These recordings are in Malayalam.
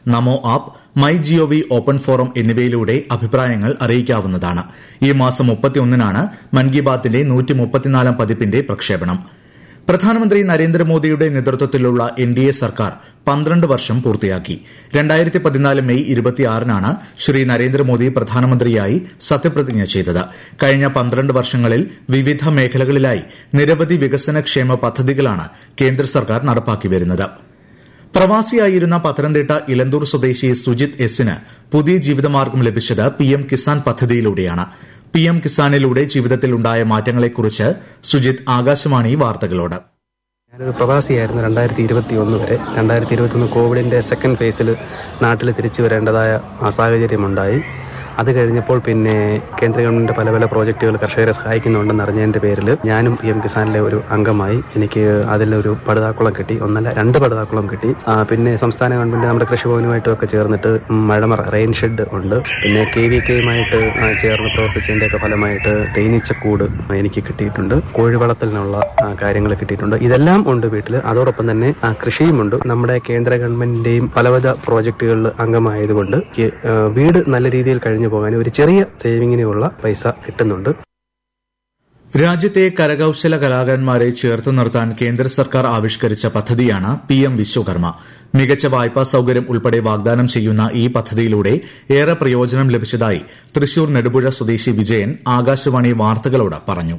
Namo app, my G O V open forum എന്നിവയിലൂടെ അഭിപ്രായങ്ങൾ അറിയിക്കാവുന്നതാണ്. ഈ മാസം 31-നാണ് മൻ കി ബാത്തിന്റെ 134-ാം പതിപ്പിന്റെ പ്രക്ഷേപണം. പ്രധാനമന്ത്രി നരേന്ദ്രമോദിയുടെ നേതൃത്വത്തിലുള്ള എൻഡിഎ സർക്കാർ 12 വർഷം പൂർത്തിയാക്കി. 2014 മെയ് 26-നാണ് ശ്രീ നരേന്ദ്രമോദി പ്രധാനമന്ത്രിയായി സത്യപ്രതിജ്ഞ ചെയ്തത്. കഴിഞ്ഞ 12 വർഷങ്ങളിൽ വിവിധ മേഖലകളിലായി നിരവധി വികസനക്ഷേമ പദ്ധതികളാണ് കേന്ദ്ര സർക്കാർ നടപ്പാക്കി വരുന്നത്. പ്രവാസിയായിരുന്ന പത്തനംതിട്ട ഇലന്തൂർ സ്വദേശി സുജിത് എസിന് പുതിയ ജീവിതമാർഗം ലഭിച്ചത് പിഎം കിസാൻ പദ്ധതിയിലൂടെയാണ്. പിഎം കിസാനിലൂടെ ജീവിതത്തിൽ ഉണ്ടായ മാറ്റങ്ങളെക്കുറിച്ച് സുജിത് ആകാശവാണി വാർത്തകളോട്. ഞാനൊരു പ്രവാസിയായിരുന്നു 2021 വരെ. 2021 കോവിഡിന്റെ സെക്കൻഡ് ഫേസിൽ നാട്ടിൽ തിരിച്ചു വരേണ്ടതായ സാഹചര്യമുണ്ടായി. അത് കഴിഞ്ഞപ്പോൾ പിന്നെ കേന്ദ്ര ഗവൺമെന്റ് പല പല പ്രോജക്റ്റുകൾ കർഷകരെ സഹായിക്കുന്നുണ്ടെന്ന് അറിഞ്ഞതിന്റെ പേരിൽ ഞാനും പിഎം കിസാനിലെ ഒരു അംഗമായി. എനിക്ക് അതിലൊരു പടുതാക്കുളം കിട്ടി, 2 പടുതാക്കുളം കിട്ടി. പിന്നെ സംസ്ഥാന ഗവൺമെന്റ് നമ്മുടെ കൃഷിഭവനുമായിട്ടും ഒക്കെ ചേർന്നിട്ട് മഴമറ റെയിൻ ഷെഡ് ഉണ്ട്. പിന്നെ KVKയുമായിട്ട് ചേർന്ന് പ്രവർത്തിച്ചതിന്റെയൊക്കെ ഫലമായിട്ട് തേനീച്ചക്കൂട് എനിക്ക് കിട്ടിയിട്ടുണ്ട്. കോഴി വളർത്തലിനുള്ള കാര്യങ്ങൾ കിട്ടിയിട്ടുണ്ട്. ഇതെല്ലാം ഉണ്ട് വീട്ടിൽ. അതോടൊപ്പം തന്നെ കൃഷിയുമുണ്ട്. നമ്മുടെ കേന്ദ്ര ഗവൺമെന്റിന്റെയും പലവിധ പ്രോജക്റ്റുകളിൽ അംഗമായതുകൊണ്ട് വീട് നല്ല രീതിയിൽ കഴിഞ്ഞു പോകാൻ ഒരു ചെറിയ സേവിങ്ങിനുള്ള പൈസ കിട്ടുന്നുണ്ട്. രാജ്യത്തെ കരകൌശല കലാകാരന്മാരെ ചേർത്ത് നിർത്താൻ കേന്ദ്ര സർക്കാർ ആവിഷ്കരിച്ച പദ്ധതിയാണ് പിഎം വിശ്വകർമ്മ. മികച്ച വായ്പാ സൌകര്യം ഉൾപ്പെടെ വാഗ്ദാനം ചെയ്യുന്ന ഈ പദ്ധതിയിലൂടെ ഏറെ പ്രയോജനം ലഭിച്ചതായി തൃശൂർ നെടുപുഴ സ്വദേശി വിജയൻ ആകാശവാണി വാർത്തകളോട് പറഞ്ഞു.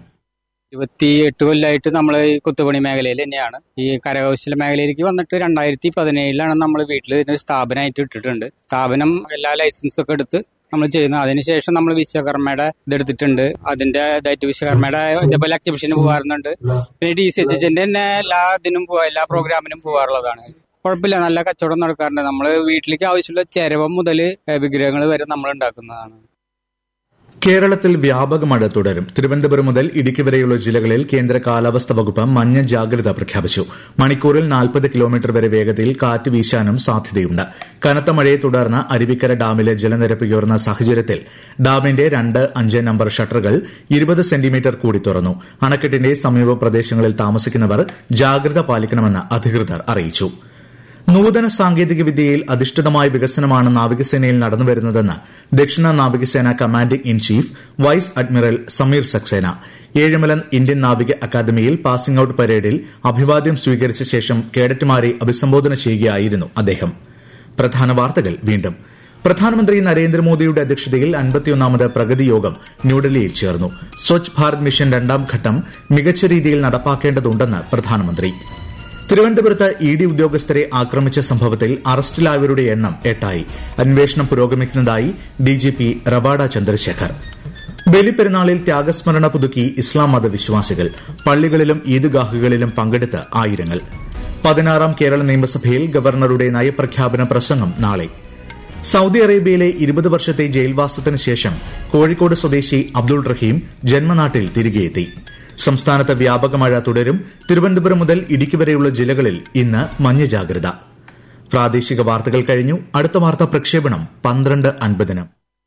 28 കൊല്ലമായിട്ട് നമ്മൾ ഈ കുത്തുപണി മേഖലയിൽ തന്നെയാണ്. ഈ കരകൗശല മേഖലയിലേക്ക് വന്നിട്ട് 2017-ലാണ് നമ്മൾ വീട്ടിൽ ഇതിന് സ്ഥാപനമായിട്ട് ഇട്ടിട്ടുണ്ട്. സ്ഥാപനം എല്ലാ ലൈസൻസൊക്കെ എടുത്ത് നമ്മൾ ചെയ്യുന്നു. അതിനുശേഷം നമ്മൾ വിശ്വകർമ്മയുടെ ഇതെടുത്തിട്ടുണ്ട്. അതിന്റെ ഇതായിട്ട് വിശ്വകർമ്മയുടെ ഇതേപോലെ എക്സിബിഷന് പോകാറുണ്ട്. പിന്നെ DCHന്റെ തന്നെ എല്ലാ പ്രോഗ്രാമിനും പോകാറുള്ളതാണ്. കുഴപ്പമില്ല, നല്ല കച്ചവടം നടക്കാറുണ്ട്. നമ്മൾ വീട്ടിലേക്ക് ആവശ്യമുള്ള ചരവം മുതൽ വിഗ്രഹങ്ങൾ വരെ നമ്മൾ ഉണ്ടാക്കുന്നതാണ്. കേരളത്തിൽ വ്യാപക മഴ തുടരും. തിരുവനന്തപുരം മുതൽ ഇടുക്കി വരെയുള്ള ജില്ലകളിൽ കേന്ദ്ര കാലാവസ്ഥാ വകുപ്പ് മഞ്ഞ ജാഗ്രത പ്രഖ്യാപിച്ചു. മണിക്കൂറിൽ 40 കിലോമീറ്റർ വരെ വേഗതയിൽ കാറ്റ് വീശാനും സാധ്യതയുണ്ട്. കനത്ത മഴയെ തുടർന്ന് അരുവിക്കര ഡാമിലെ ജലനിരപ്പ് ഉയർന്ന സാഹചര്യത്തിൽ ഡാമിന്റെ 2, 5 നമ്പർ ഷട്ടറുകൾ 20 സെന്റിമീറ്റർ കൂടി തുറന്നു. അണക്കെട്ടിന്റെ സമീപ പ്രദേശങ്ങളിൽ താമസിക്കുന്നവർ ജാഗ്രത പാലിക്കണമെന്ന് അധികൃതർ അറിയിച്ചു. നൂതന സാങ്കേതിക വിദ്യയിൽ അധിഷ്ഠിതമായ വികസനമാണ് നാവികസേനയിൽ നടന്നുവരുന്നതെന്ന് ദക്ഷിണ നാവികസേന commanding in chief vice admiral Sameer Saxena Ezhimala Indian നാവിക അക്കാദമിയിൽ പാസിംഗ് ഔട്ട് പരേഡിൽ അഭിവാദ്യം സ്വീകരിച്ച ശേഷം കേഡറ്റുമാരെ അഭിസംബോധന ചെയ്യുകയായിരുന്നു അദ്ദേഹം. പ്രധാന വാർത്തകൾ വീണ്ടും. പ്രധാനമന്ത്രി നരേന്ദ്രമോദിയുടെ അധ്യക്ഷതയിൽ 51ാമത് പ്രഗതി യോഗം ന്യൂഡൽഹിയിൽ ചേർന്നു. സ്വച്ഛ് ഭാരത് മിഷൻ 2ാം ഘട്ടം മികച്ച രീതിയിൽ നടപ്പാക്കേണ്ടതുണ്ടെന്ന് പ്രധാനമന്ത്രി. തിരുവനന്തപുരത്ത് ഇഡി ഉദ്യോഗസ്ഥരെ ആക്രമിച്ച സംഭവത്തിൽ അറസ്റ്റിലായവരുടെ എണ്ണം 8ആയി. അന്വേഷണം പുരോഗമിക്കുന്നതായി ഡിജിപി റവാഡ ചന്ദ്രശേഖർ. ബലിപ്പെരുന്നാളിൽ ത്യാഗസ്മരണ പുതുക്കി ഇസ്ലാം മതവിശ്വാസികൾ. പള്ളികളിലും ഈദ്ഗാഹുകളിലും പങ്കെടുത്ത് ആയിരങ്ങൾ. 16ാം കേരള നിയമസഭയിൽ ഗവർണറുടെ നയപ്രഖ്യാപന പ്രസംഗം നാളെ. സൌദി അറേബ്യയിലെ 20 വർഷത്തെ ജയിൽവാസത്തിന് ശേഷം കോഴിക്കോട് സ്വദേശി അബ്ദുൾ റഹീം ജന്മനാട്ടിൽ തിരികെയെത്തി. സംസ്ഥാനത്ത് വ്യാപക മഴ തുടരും. തിരുവനന്തപുരം മുതൽ ഇടുക്കി വരെയുള്ള ജില്ലകളിൽ ഇന്ന് മഞ്ഞ ജാഗ്രത. പ്രാദേശിക വാർത്തകൾ കഴിഞ്ഞു. അടുത്ത വാർത്താ പ്രക്ഷേപണം 12:50.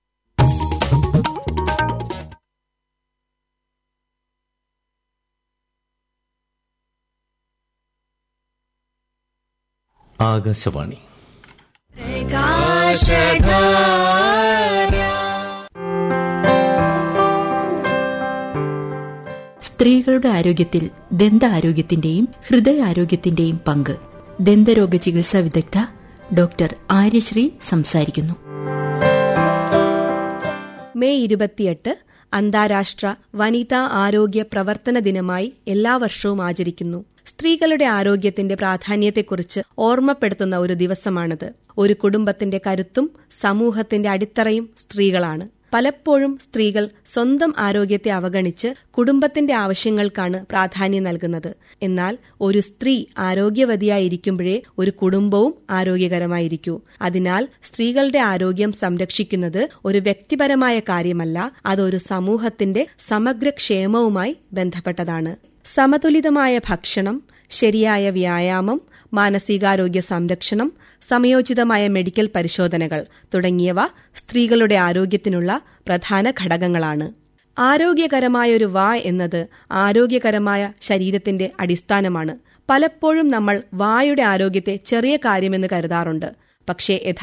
ആകാശവാണി. സ്ത്രീകളുടെ ആരോഗ്യത്തിൽ ദന്താരോഗ്യത്തിന്റെയും ഹൃദയാരോഗ്യത്തിന്റെയും പങ്ക്. ദന്തരോഗ ചികിത്സാ വിദഗ്ധ ഡോക്ടർ ആര്യശ്രീ സംസാരിക്കുന്നു. മെയ് 28 അന്താരാഷ്ട്ര വനിതാ ആരോഗ്യ പ്രവർത്തന ദിനമായി എല്ലാ വർഷവും ആചരിക്കുന്നു. സ്ത്രീകളുടെ ആരോഗ്യത്തിന്റെ പ്രാധാന്യത്തെക്കുറിച്ച് ഓർമ്മപ്പെടുത്തുന്ന ഒരു ദിവസമാണിത്. ഒരു കുടുംബത്തിന്റെ കരുത്തും സമൂഹത്തിന്റെ അടിത്തറയും സ്ത്രീകളാണ്. പലപ്പോഴും സ്ത്രീകൾ സ്വന്തം ആരോഗ്യത്തെ അവഗണിച്ച് കുടുംബത്തിന്റെ ആവശ്യങ്ങൾക്കാണ് പ്രാധാന്യം നൽകുന്നത്. എന്നാൽ ഒരു സ്ത്രീ ആരോഗ്യവതിയായിരിക്കുമ്പോഴേ ഒരു കുടുംബവും ആരോഗ്യകരമായിരിക്കൂ. അതിനാൽ സ്ത്രീകളുടെ ആരോഗ്യം സംരക്ഷിക്കുന്നത് ഒരു വ്യക്തിപരമായ കാര്യമല്ല, അതൊരു സമൂഹത്തിന്റെ സമഗ്ര ക്ഷേമവുമായി ബന്ധപ്പെട്ടതാണ്. സമതുലിതമായ ഭക്ഷണം, ശരിയായ വ്യായാമം, മാനസികാരോഗ്യ സംരക്ഷണം, സമയോചിതമായ മെഡിക്കൽ പരിശോധനകൾ തുടങ്ങിയവ സ്ത്രീകളുടെ ആരോഗ്യത്തിനുള്ള പ്രധാന ഘടകങ്ങളാണ്. ആരോഗ്യകരമായൊരു എന്നത് ആരോഗ്യകരമായ ശരീരത്തിന്റെ അടിസ്ഥാനമാണ്. പലപ്പോഴും നമ്മൾ വായുടെ ആരോഗ്യത്തെ ചെറിയ കാര്യമെന്ന് കരുതാറുണ്ട്. പക്ഷേ